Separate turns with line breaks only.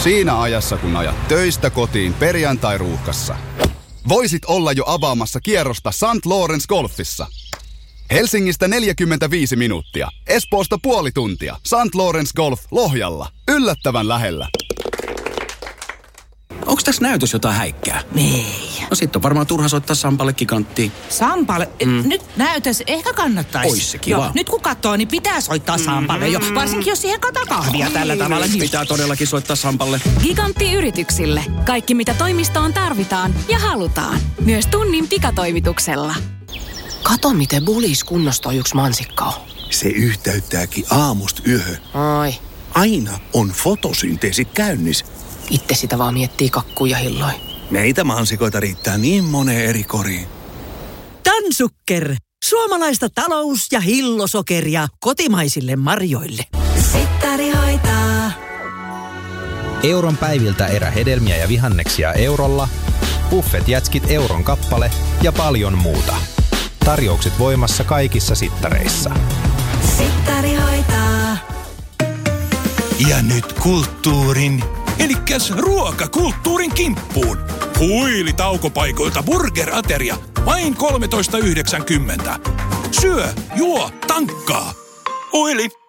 Siinä ajassa, kun ajat töistä kotiin perjantai-ruuhkassa. Voisit olla jo avaamassa kierrosta St. Lawrence Golfissa. Helsingistä 45 minuuttia. Espoosta puoli tuntia. St. Lawrence Golf Lohjalla. Yllättävän lähellä.
Onks tässä näytös jotain häikkää?
Ei.
No sit on varmaan turha soittaa Sampalle Giganttiin.
Sampalle? Nyt näytös ehkä kannattaisi.
Ois se kiva.
Joo, nyt kun katsoo, niin pitää soittaa Sampalle jo. Varsinkin jos siihen kahvia tällä tavalla.
Pitää todellakin soittaa Sampalle.
Gigantti yrityksille. Kaikki mitä toimistoon tarvitaan ja halutaan. Myös tunnin pikatoimituksella.
Kato miten bulis kunnostaa yksi mansikka on.
Se yhteyttääkin aamusta yöhön.
Ai.
Aina on fotosynteesi käynnissä.
Itse sitä vaan miettii kakkuja hilloin.
Meitä mansikoita riittää niin moneen eri koriin.
Tansukker. Suomalaista talous- ja hillosokeria kotimaisille marjoille.
Sittari hoitaa.
Euron päiviltä erähedelmiä ja vihanneksia eurolla, buffet-jätskit euron kappale ja paljon muuta. Tarjoukset voimassa kaikissa sittareissa.
Sittari hoitaa.
Ja nyt kulttuurin, elikkäs ruokakulttuurin kimppuun. Huili-taukopaikoilta burgerateria, vain 13,90. Syö, juo, tankkaa. Huili.